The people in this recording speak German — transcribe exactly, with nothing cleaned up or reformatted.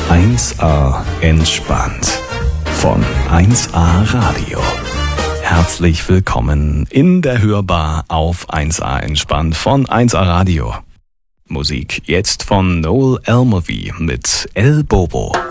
eins A entspannt von eins A Radio. Herzlich willkommen in der Hörbar auf eins A entspannt von eins A Radio. Musik jetzt von Noel Almavi mit El Bobo.